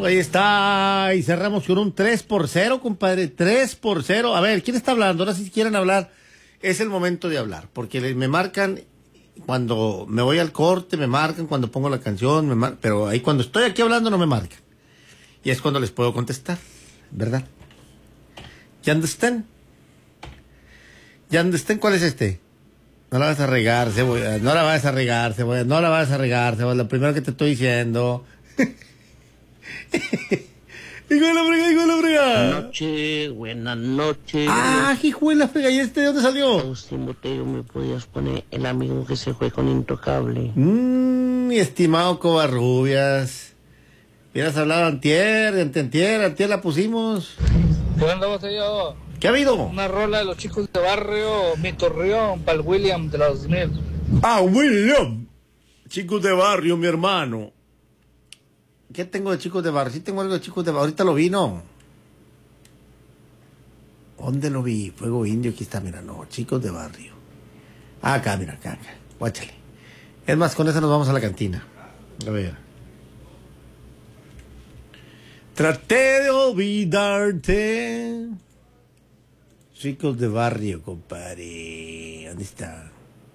ahí está. Y cerramos con un 3-0, compadre. 3-0. A ver, ¿quién está hablando? Ahora si quieren hablar, es el momento de hablar. Porque me marcan cuando me voy al corte, me marcan cuando pongo la canción, pero ahí cuando estoy aquí hablando no me marcan. Y es cuando les puedo contestar, ¿verdad? ¿Ya understand? ¿Ya understand cuál es este? No la vas a regar, cebolla. No la vas a regar, cebolla. No la vas a regar, cebolla. Lo primero que te estoy diciendo. Hijo de la frega. Buenas noches. Ah, hijo de la frega. ¿Y este de dónde salió? Agustín Botello, ¿me podías poner el amigo que se fue con Intocable? Mi estimado Covarrubias. Hubieras hablado antier la pusimos. ¿Qué onda, Botello? ¿Qué ha habido? Una rola de los chicos de barrio, mi Torreón, para el William de los 2000. Ah, William. Chicos de barrio, mi hermano. ¿Qué tengo de chicos de barrio? Sí tengo algo de chicos de barrio. Ahorita lo vi, ¿no? ¿Dónde lo vi? Fuego Indio, aquí está, mira, no. Chicos de barrio. Acá, mira, acá. Guáchale. Es más, con esa nos vamos a la cantina. A ver. Traté de olvidarte. Chicos de barrio, compadre. ¿Dónde está?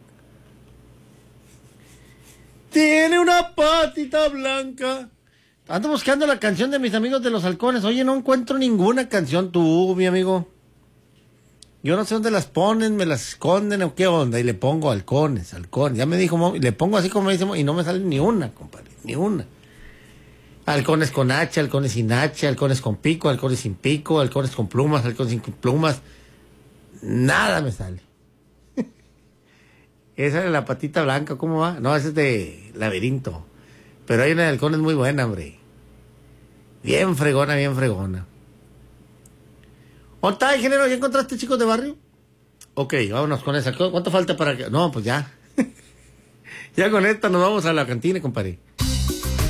Tiene una patita blanca. Ando buscando la canción de mis amigos de los halcones. Oye, no encuentro ninguna canción tú, mi amigo. Yo no sé dónde las ponen, me las esconden o qué onda. Y le pongo halcones. Ya me dijo, le pongo así como me dice, y no me sale ni una, compadre, ni una. Halcones con H, halcones sin H, halcones con pico, halcones sin pico, halcones con plumas, halcones sin plumas. Nada me sale. Esa es la patita blanca, ¿cómo va? No, esa es de Laberinto. Pero hay una de halcones muy buena, hombre. Bien fregona, bien fregona. ¿Dónde está, ingeniero? ¿Ya encontraste chicos de barrio? Ok, vámonos con esa. ¿Cuánto falta para que...? No, pues ya. Ya con esta nos vamos a la cantina, compadre.